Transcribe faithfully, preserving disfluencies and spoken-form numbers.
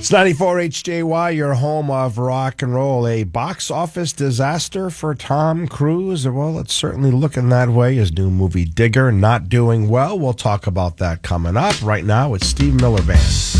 It's ninety-four H J Y, your home of rock and roll. A box office disaster for Tom Cruise? Well, it's certainly looking that way. His new movie, Digger, not doing well. We'll talk about that coming up. Right now, it's Steve Miller Band.